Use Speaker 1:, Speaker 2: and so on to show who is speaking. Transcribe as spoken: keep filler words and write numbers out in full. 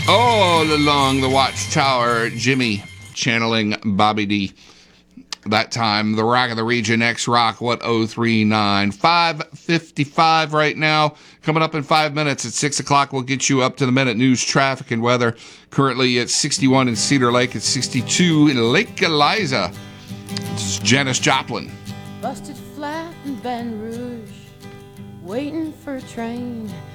Speaker 1: All along the Watchtower, Jimmy channeling Bobby D. That time, the Rock of the Region, X-Rock, what oh three nine. five fifty-five right now. Coming up in five minutes at six o'clock, we'll get you up to the minute news, traffic, and weather. Currently at sixty-one in Cedar Lake, it's sixty-two in Lake Eliza. This is Janis Joplin.
Speaker 2: Busted flat in Baton Rouge, waiting for a train.